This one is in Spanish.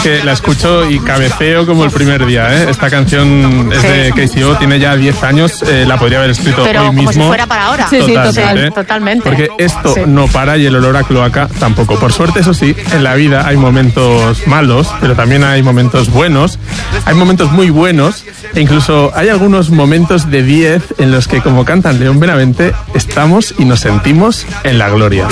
que la escucho y cabeceo como el primer día, ¿eh? Esta canción es de KCO, tiene ya 10 años, la podría haber escrito pero hoy mismo. como si fuera para ahora. Sí, totalmente. Porque esto no para y el olor a cloaca tampoco. Por suerte, eso sí, en la vida hay momentos malos, pero también hay momentos buenos, hay momentos muy buenos, e incluso hay algunos momentos de 10 en los que, como cantan León Benavente, estamos y nos sentimos en la gloria.